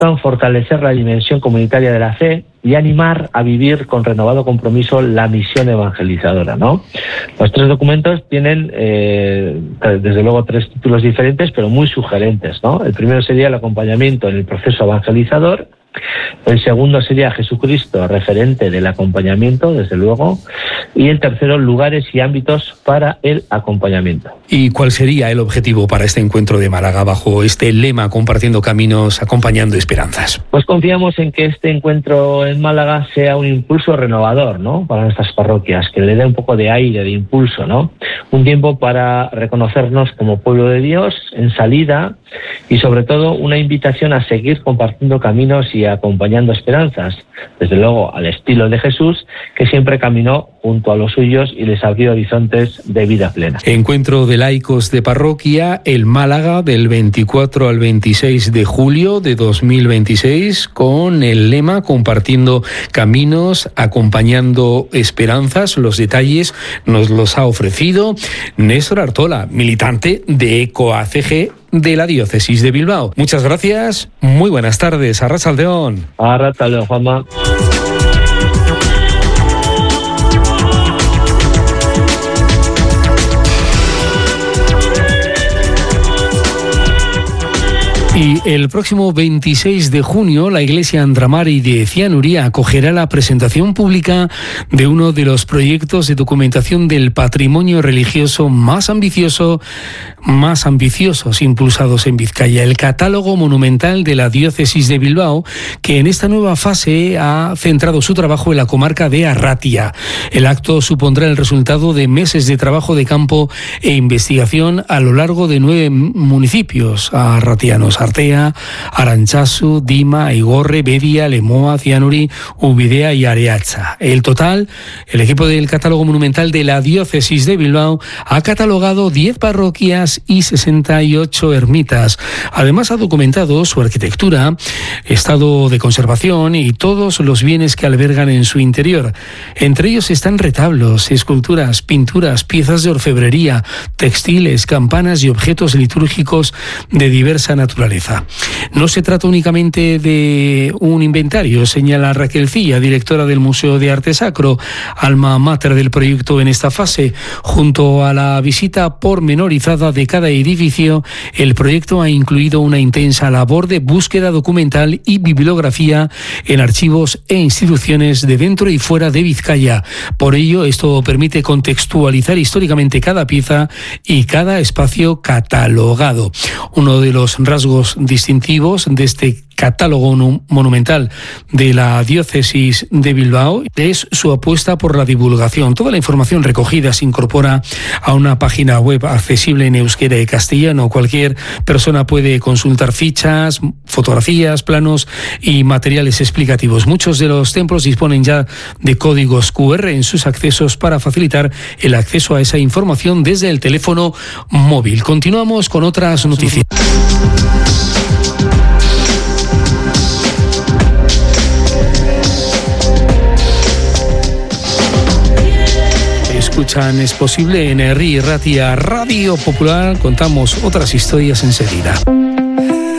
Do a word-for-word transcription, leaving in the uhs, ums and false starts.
fortalecer la dimensión comunitaria de la fe y animar a vivir con renovado compromiso la misión evangelizadora, ¿no? Los tres documentos tienen, eh, desde luego, tres títulos diferentes, pero muy sugerentes, ¿no? El primero sería el acompañamiento en el proceso evangelizador. El segundo sería Jesucristo, referente del acompañamiento, desde luego. Y el tercero, lugares y ámbitos para el acompañamiento. ¿Y cuál sería el objetivo para este encuentro de Málaga bajo este lema compartiendo caminos, acompañando esperanzas? Pues confiamos en que este encuentro en Málaga sea un impulso renovador, ¿no?, para nuestras parroquias, que le dé un poco de aire, de impulso, ¿no? Un tiempo para reconocernos como pueblo de Dios en salida y sobre todo una invitación a seguir compartiendo caminos y acompañando esperanzas, desde luego al estilo de Jesús, que siempre caminó junto a los suyos y les abrió horizontes de vida plena. Encuentro de laicos de parroquia, el Málaga, del veinticuatro al veintiséis de julio de dos mil veintiséis, con el lema compartiendo caminos, acompañando esperanzas. Los detalles nos los ha ofrecido Néstor Artola, militante de ECOACG de la Diócesis de Bilbao. Muchas gracias, muy buenas tardes. Arratsaldeon. Arratsaldeon, Juanma. Y el próximo veintiséis de junio, la Iglesia Andramari de Cianuri acogerá la presentación pública de uno de los proyectos de documentación del patrimonio religioso más ambicioso, más ambiciosos impulsados en Vizcaya, el catálogo monumental de la Diócesis de Bilbao, que en esta nueva fase ha centrado su trabajo en la comarca de Arratia. El acto supondrá el resultado de meses de trabajo de campo e investigación a lo largo de nueve municipios arratianos: Artea, Arantzazu, Dima, Aigorre, Bedia, Lemoa, Cianuri, Ubidea y Areacha. El total, el equipo del catálogo monumental de la Diócesis de Bilbao ha catalogado diez parroquias y sesenta y ocho ermitas. Además ha documentado su arquitectura, estado de conservación y todos los bienes que albergan en su interior. Entre ellos están retablos, esculturas, pinturas, piezas de orfebrería, textiles, campanas y objetos litúrgicos de diversa naturaleza. No se trata únicamente de un inventario, señala Raquel Cilla, directora del Museo de Arte Sacro, alma mater del proyecto en esta fase. Junto a la visita pormenorizada de cada edificio, el proyecto ha incluido una intensa labor de búsqueda documental y bibliografía en archivos e instituciones de dentro y fuera de Vizcaya. Por ello, esto permite contextualizar históricamente cada pieza y cada espacio catalogado. Uno de los rasgos distintivos de este catálogo monumental de la Diócesis de Bilbao es su apuesta por la divulgación. Toda la información recogida se incorpora a una página web accesible en euskera y castellano. Cualquier persona puede consultar fichas, fotografías, planos y materiales explicativos. Muchos de los templos disponen ya de códigos cu erre en sus accesos para facilitar el acceso a esa información desde el teléfono móvil. Continuamos con otras noticias. Escuchan Es Posible en Herri Ratia Radio Popular. Contamos otras historias enseguida.